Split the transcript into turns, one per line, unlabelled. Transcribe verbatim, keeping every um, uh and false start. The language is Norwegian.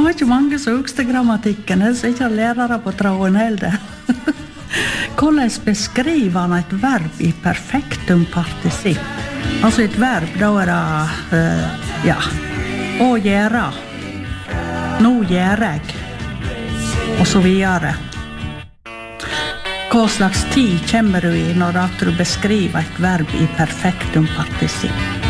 var ikke mange som huskte grammatikken, jeg ser ikke lærere på tråden heller. Hvordan beskriver han et verb i perfektum partisipp? Altså et verb, da er det, uh, ja, å gjøre, nå gjør jeg, og så videre. Hva slags tid kommer du i når du beskriver et verb i perfektum partisipp?